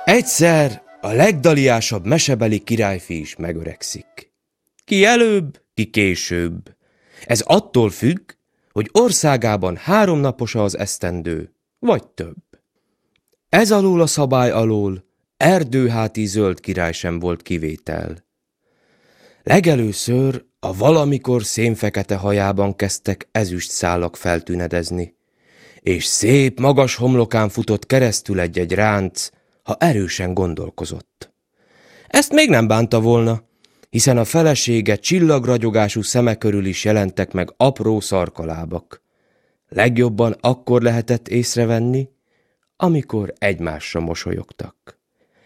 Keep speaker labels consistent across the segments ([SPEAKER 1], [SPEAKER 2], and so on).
[SPEAKER 1] Egyszer a legdaliásabb mesebeli királyfi is megöregszik. Ki előbb, ki később. Ez attól függ, hogy országában 3 napos az esztendő, vagy több. Ez alól a szabály alól Erdőháti zöld király sem volt kivétel. Legelőször a valamikor szénfekete hajában kezdtek ezüst szálak feltűnedezni, és szép magas homlokán futott keresztül egy-egy ránc, ha erősen gondolkozott. Ezt még nem bánta volna, hiszen a felesége csillagragyogású szeme körül is jelentek meg apró szarkalábak. Legjobban akkor lehetett észrevenni, amikor egymásra mosolyogtak.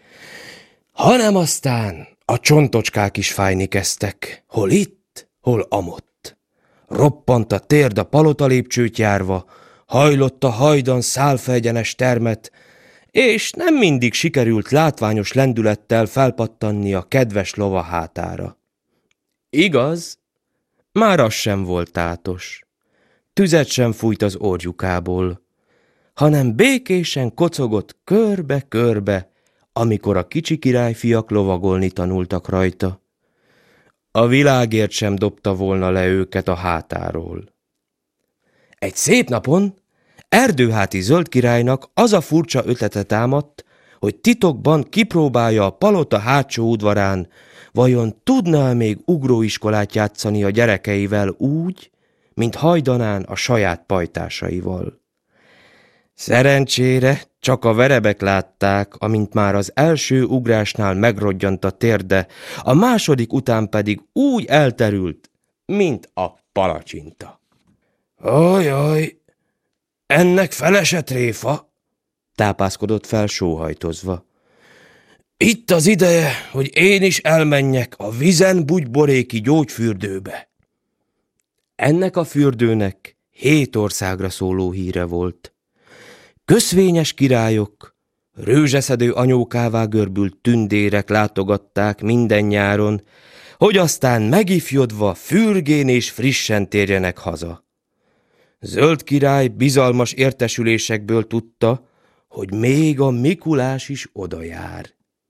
[SPEAKER 1] Hanem aztán a csontocskák is fájni kezdtek, hol itt, hol amott. Roppant a térd a palotalépcsőt járva, hajlott a hajdan szálfaegyenes termet, és nem mindig sikerült látványos lendülettel felpattanni a kedves lova hátára. Igaz, már az sem volt tátos. Tüzet sem fújt az orjukából, hanem békésen kocogott körbe-körbe, amikor a kicsi királyfiak lovagolni tanultak rajta. A világért sem dobta volna le őket a hátáról. Egy szép napon Erdőháti zöld királynak az a furcsa ötlete támadt, hogy titokban kipróbálja a palota hátsó udvarán, vajon tudna még ugróiskolát játszani a gyerekeivel úgy, mint hajdanán a saját pajtásaival. Szerencsére csak a verebek látták, amint már az első ugrásnál megrodjant a térde, a második után pedig úgy elterült, mint a palacsinta. Ajaj, ennek felesett tréfa, tápászkodott fel sóhajtozva. Itt az ideje, hogy én is elmenjek a vizen bugyboréki gyógyfürdőbe. Ennek a fürdőnek 7 országra szóló híre volt. Köszvényes királyok, rőzseszedő anyókává görbült tündérek látogatták minden nyáron, hogy aztán megifjodva fürgén és frissen térjenek haza. Zöld király bizalmas értesülésekből tudta, hogy még a Mikulás is oda jár.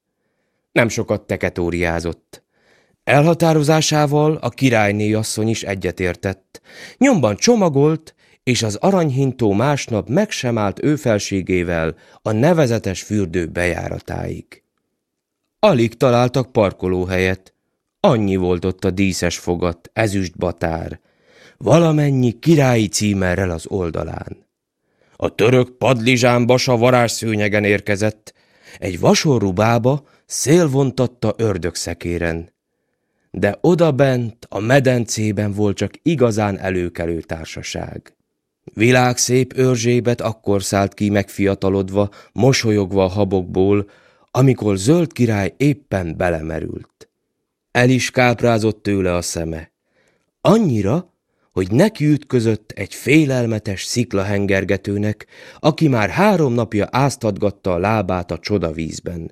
[SPEAKER 1] Nem sokat teketóriázott. Elhatározásával a királyné asszony is egyetértett. Nyomban csomagolt, és az aranyhintó másnap meg sem állt ő felségével a nevezetes fürdő bejáratáig. Alig találtak parkolóhelyet, annyi volt ott a díszes fogat, ezüst batár, valamennyi királyi címerrel az oldalán. A török padlizsán basa varázsszőnyegen érkezett, egy vasorú bába szél vontatta ördögszekéren, de odabent a medencében volt csak igazán előkelő társaság. Világszép Erzsébet akkor szállt ki megfiatalodva, mosolyogva a habokból, amikor zöld király éppen belemerült. El is káprázott tőle a szeme. Annyira, hogy nekiütközött egy félelmetes sziklahengergetőnek, aki már 3 napja áztatgatta a lábát a csodavízben.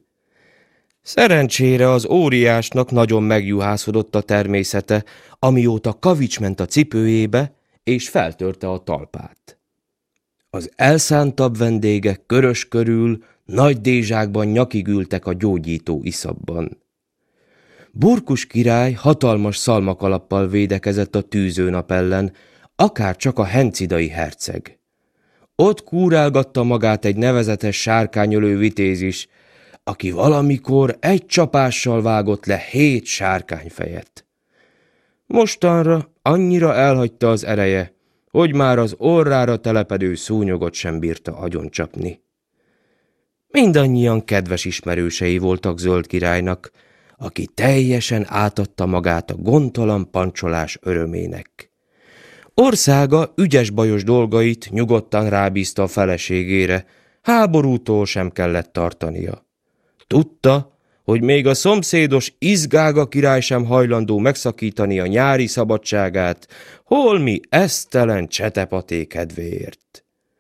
[SPEAKER 1] Szerencsére az óriásnak nagyon megjuhászodott a természete, amióta kavics ment a cipőjébe, és feltörte a talpát. Az elszántabb vendégek körös körül nagy dézsákban nyakig ültek a gyógyító iszapban. Burkus király hatalmas szalmakalappal védekezett a tűzőnap ellen, akár csak a hencidai herceg. Ott kúrálgatta magát egy nevezetes sárkányölő vitéz is, aki valamikor egy csapással vágott le 7 sárkányfejet. Mostanra annyira elhagyta az ereje, hogy már az orrára telepedő szúnyogot sem bírta agyoncsapni. Mindannyian kedves ismerősei voltak zöld királynak, aki teljesen átadta magát a gondtalan pancsolás örömének. Országa ügyes-bajos dolgait nyugodtan rábízta a feleségére, háborútól sem kellett tartania. Tudta, hogy még a szomszédos Izgága király sem hajlandó megszakítani a nyári szabadságát, holmi esztelen csetepaté kedvéért.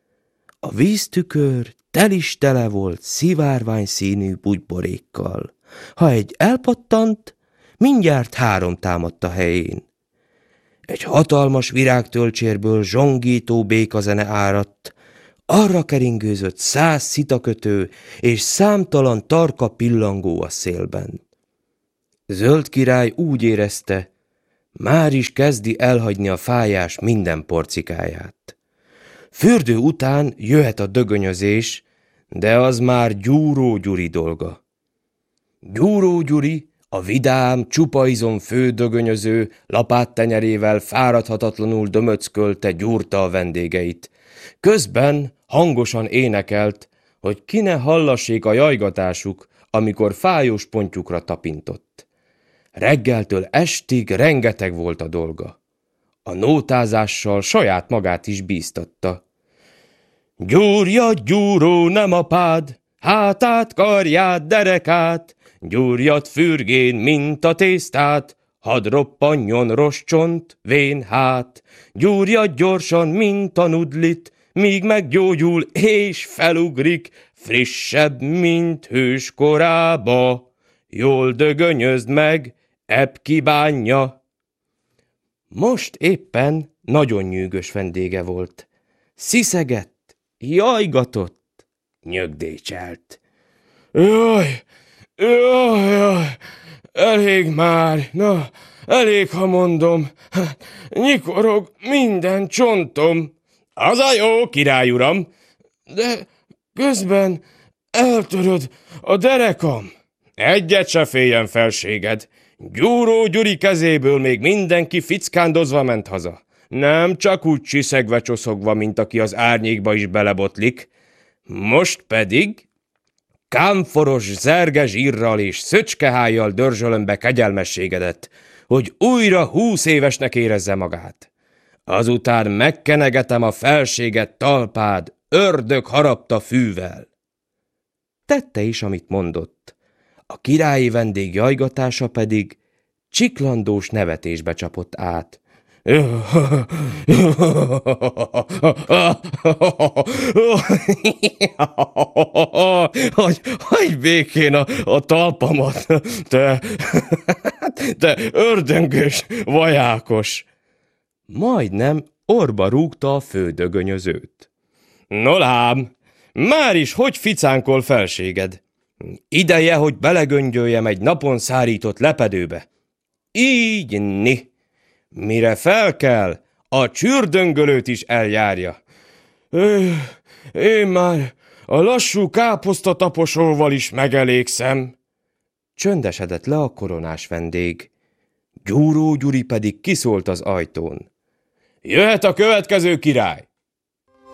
[SPEAKER 1] A víztükör telis tele volt szivárvány színű bugyborékkal. Ha egy elpattant, mindjárt 3 támadt a helyén. Egy hatalmas virágtölcsérből zsongító békazene áradt, Arra keringőzött 100 szitakötő és számtalan tarka pillangó a szélben. Zöld király úgy érezte, már is kezdi elhagyni a fájás minden porcikáját. Fürdő után jöhet a dögönyözés, de az már Gyúró Gyuri dolga. Gyúró Gyuri, a vidám, csupa izom fődögönyöző, lapáttenyerével fáradhatatlanul dömöckölte, gyúrta a vendégeit. Közben hangosan énekelt, hogy ki ne hallassék a jajgatásuk, amikor fájós pontjukra tapintott. Reggeltől estig rengeteg volt a dolga. A nótázással saját magát is bíztatta. Gyúrja, gyúró, nem apád, hátát, karját, derekát, gyúrjad fürgén, mint a tésztát, hadd roppanjon roscsont, vén hát, gyúrjad gyorsan, mint a nudlit, míg meggyógyul és felugrik, frissebb, mint hős korába, jól dögönyözd meg, ebb kibánja. Most éppen nagyon nyűgös vendége volt. Sziszegett, jajgatott, nyögdécselt. Jaj, jaj, jaj, elég már, na, elég, ha mondom, nyikorog minden csontom. Az a jó, király uram, de közben eltöröd a derekam. Egyet se féljen, felséged. Gyúró Gyuri kezéből még mindenki fickándozva ment haza. Nem csak úgy csiszegve csoszogva, mint aki az árnyékba is belebotlik. Most pedig kámforos zerge zsírral és szöcskehájjal dörzsölöm be kegyelmességedet, hogy újra 20 évesnek érezze magát. Azután megkenegetem a felséget talpád, ördög harapta fűvel. Tette is, amit mondott. A királyi vendég jajgatása pedig csiklandós nevetésbe csapott át. Hagyj békén a talpamat, te ördöngös vajákos! Majdnem orba rúgta a fődögönyözőt. No lám, már is hogy ficánkol felséged? Ideje, hogy belegöngyöljem egy napon szárított lepedőbe. Így ni. Mire felkel, a csürdöngölőt is eljárja. Én már a lassú káposztataposóval is megelégszem. Csöndesedett le a koronás vendég. Gyúró Gyuri pedig kiszólt az ajtón. Jöhet a következő király!